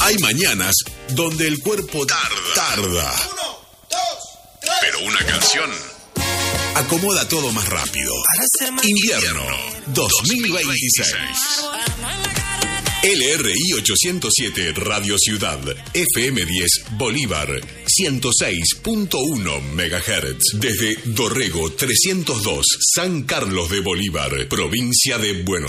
Hay mañanas donde el cuerpo tarda. 1, 2, 3. Pero una canción acomoda todo más rápido. Invierno 2026. LRI 807 Radio Ciudad, FM 10 Bolívar, 106.1 MHz. Desde Dorrego 302, San Carlos de Bolívar, provincia de Buenos